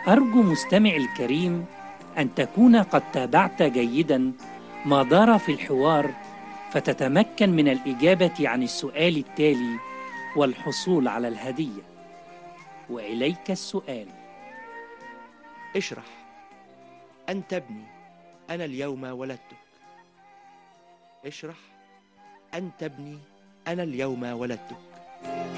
أرجو مستمعي الكريم أن تكون قد تابعت جيدا ما دار في الحوار، فتتمكن من الإجابة عن السؤال التالي والحصول على الهدية. وإليك السؤال: اشرح. أنت ابني، أنا اليوم ولدتك. اشرح. أنت ابني، أنا اليوم ولدتك.